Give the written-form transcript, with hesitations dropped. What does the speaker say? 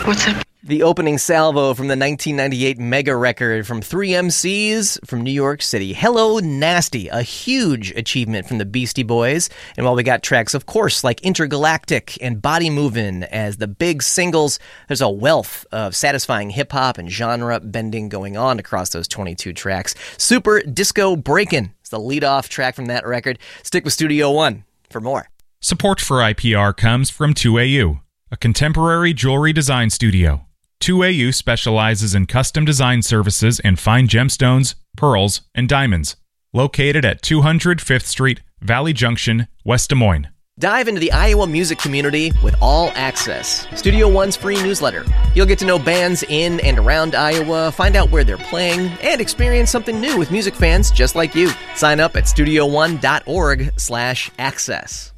What's up? The opening salvo from the 1998 mega record from 3MCs from New York City. Hello Nasty, a huge achievement from the Beastie Boys. And while we got tracks, of course, like Intergalactic and Body Movin' as the big singles, there's a wealth of satisfying hip-hop and genre bending going on across those 22 tracks. Super Disco Breakin' is the lead-off track from that record. Stick with Studio One for more. Support for IPR comes from 2AU, a contemporary jewelry design studio. 2AU specializes in custom design services in fine gemstones, pearls, and diamonds. Located at 200 5th Street, Valley Junction, West Des Moines. Dive into the Iowa music community with All Access, Studio One's free newsletter. You'll get to know bands in and around Iowa, find out where they're playing, and experience something new with music fans just like you. Sign up at studioone.org/access.